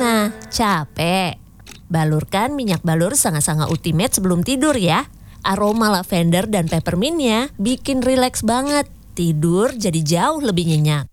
Gimana? Capek? Balurkan minyak balur Sanga-Sanga Ultimate sebelum tidur ya. Aroma lavender dan peppermintnya bikin rileks banget. Tidur jadi jauh lebih nyenyak.